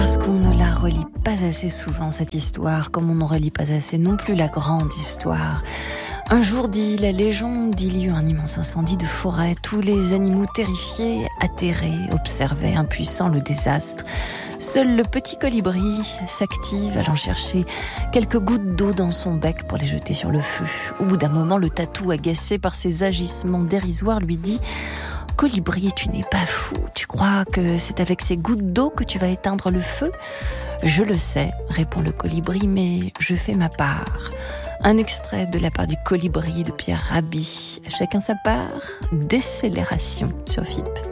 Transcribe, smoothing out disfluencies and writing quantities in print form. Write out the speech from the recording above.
Parce qu'on ne la relit pas assez souvent, cette histoire, comme on ne relit pas assez non plus la grande histoire. Un jour, dit la légende, il y eut un immense incendie de forêt. Tous les animaux terrifiés, atterrés, observaient impuissants le désastre. Seul le petit colibri s'active, allant chercher quelques gouttes d'eau dans son bec pour les jeter sur le feu. Au bout d'un moment, le tatou, agacé par ses agissements dérisoires, lui dit « Colibri, tu n'es pas fou. Tu crois que c'est avec ces gouttes d'eau que tu vas éteindre le feu ?»« Je le sais, répond le colibri, mais je fais ma part. » Un extrait de la part du colibri de Pierre Rabhi. Chacun sa part, décélération sur FIP.